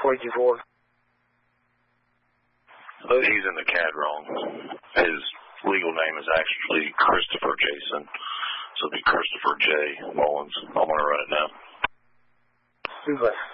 44. He's in the CAD wrong. His legal name is actually Christopher Jason. So it'll be Christopher J. Mullins. I'm going to run it now. Super.